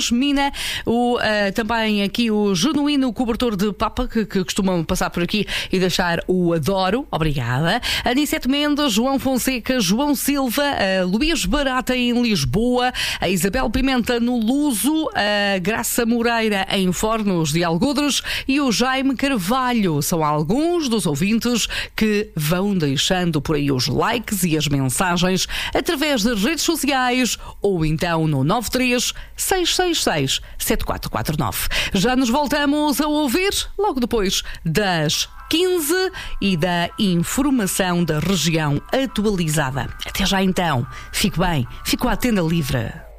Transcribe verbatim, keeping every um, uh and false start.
Mina, o, uh, também aqui o genuíno cobertor de papa que, que costumam passar por aqui e deixar o adoro, obrigada. Aniceto Mendes, João Fonseca, João Silva, a Luís Barata em Lisboa, a Isabel Pimenta no Luso, a Graça Moreira em Fornos de Algodres e o Jaime Carvalho. São alguns dos ouvintes que vão deixando por aí os likes e as mensagens através das redes sociais ou então no nove três seis seis seis sete quatro quatro nove. Já nos voltamos a ouvir logo depois das quinze e da informação da região atualizada. Até já então. Fique bem. Fico à tenda livre.